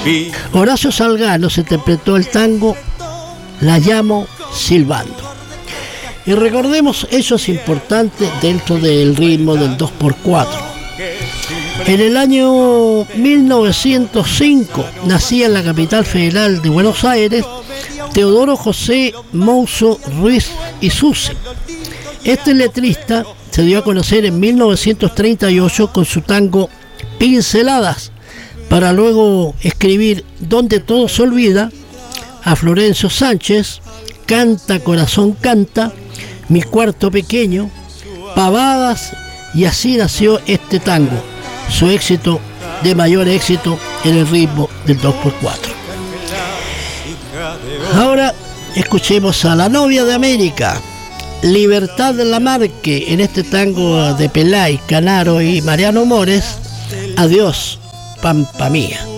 Horacio Salgano se interpretó el tango La llamo silbando. Y recordemos hechos importantes dentro del ritmo del 2x4. En el año 1905 nacía en la capital federal de Buenos Aires Teodoro José Mouso Ruiz y Susi. Este letrista se dio a conocer en 1938 con su tango Pinceladas, para luego escribir Donde todo se olvida, a Florencio Sánchez, Canta Corazón Canta, Mi cuarto pequeño, Pavadas, y así nació este tango, su éxito de mayor éxito en el ritmo del 2x4. Ahora escuchemos a La novia de América, Libertad Lamarque, en este tango de Pelay, Canaro y Mariano Mores, Adiós, Pampa Mía.